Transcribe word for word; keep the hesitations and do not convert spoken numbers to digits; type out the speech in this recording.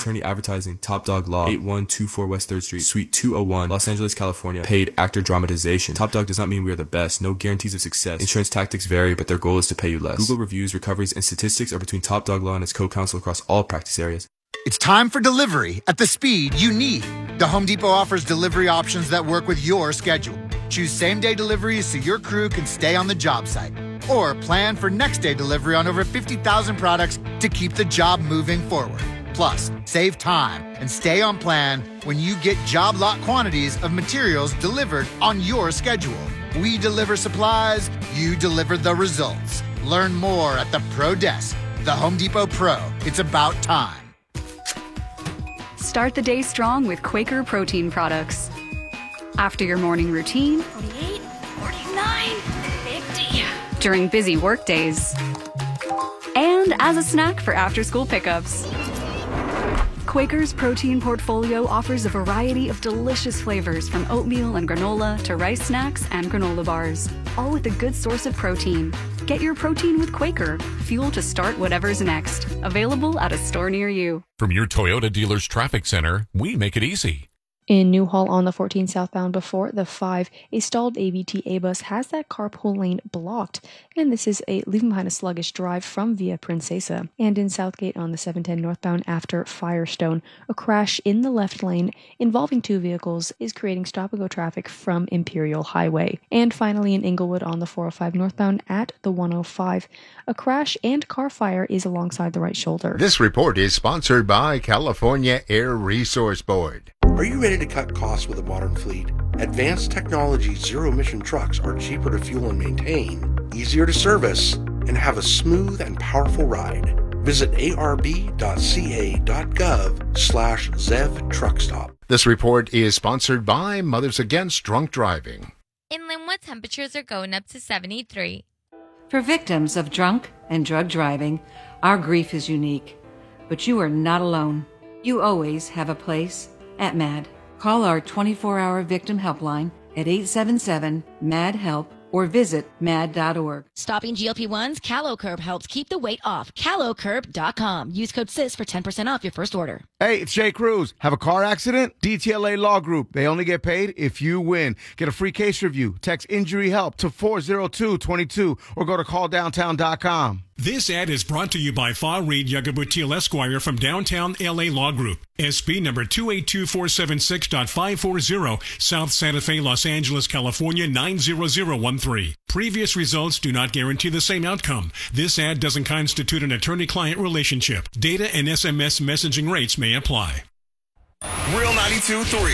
Attorney Advertising, Top Dog Law, eighty-one twenty-four West third Street, Suite two oh one, Los Angeles, California. Paid actor dramatization. Top Dog does not mean we are the best. No guarantees of success. Insurance tactics vary, but their goal is to pay you less. Google reviews, recoveries, and statistics are between Top Dog Law and its co-counsel across all practice areas. It's time for delivery at the speed you need. The Home Depot offers delivery options that work with your schedule. Choose same-day deliveries so your crew can stay on the job site. Or plan for next-day delivery on over fifty thousand products to keep the job moving forward. Plus, save time and stay on plan when you get job lot quantities of materials delivered on your schedule. We deliver supplies, you deliver the results. Learn more at the Pro Desk. The Home Depot Pro. It's about time. Start the day strong with Quaker protein products. After your morning routine, forty-eight, forty-nine, fifty. During busy work days, and as a snack for after-school pickups. Quaker's protein portfolio offers a variety of delicious flavors from oatmeal and granola to rice snacks and granola bars, all with a good source of protein. Get your protein with Quaker, fuel to start whatever's next. Available at a store near you. From your Toyota dealer's traffic center, we make it easy. In Newhall on the fourteen southbound before the five, a stalled A B T A bus has that carpool lane blocked, and this is a leaving behind a sluggish drive from Via Princesa. And in Southgate on the seven ten northbound after Firestone, a crash in the left lane involving two vehicles is creating stop-and-go traffic from Imperial Highway. And finally in Inglewood on the four oh five northbound at the one oh five, a crash and car fire is alongside the right shoulder. This report is sponsored by California Air Resource Board. Are you ready to cut costs with a modern fleet? Advanced technology zero-emission trucks are cheaper to fuel and maintain, easier to service, and have a smooth and powerful ride. Visit arb.ca.gov slash zev truckstop. This report is sponsored by Mothers Against Drunk Driving. In Linwood, temperatures are going up to seventy-three. For victims of drunk and drug driving, our grief is unique. But you are not alone. You always have a place at MAD. Call our twenty-four hour victim helpline at eight seven seven, M A D, HELP or visit mad dot org. Stopping G L P ones, CaloCurb helps keep the weight off. calo curb dot com. Use code S I S for ten percent off your first order. Hey, it's Jay Cruz. Have a car accident? D T L A Law Group. They only get paid if you win. Get a free case review. Text injury help to four oh two two two or go to call downtown dot com. This ad is brought to you by Farid Yagabutil Esquire from Downtown L A Law Group. S P number two eight two four seven six five four zero, South Santa Fe, Los Angeles, California nine zero zero one three. Previous results do not guarantee the same outcome. This ad doesn't constitute an attorney-client relationship. Data and S M S messaging rates may apply. Real ninety-two point three.